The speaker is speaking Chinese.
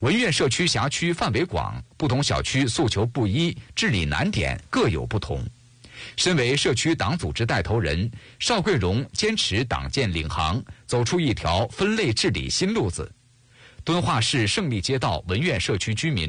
文苑社区辖区范围广，不同小区诉求不一，治理难点各有不同。身为社区党组织带头人，邵桂荣坚持党建领航，走出一条分类治理新路子。敦化市胜利街道文苑社区居民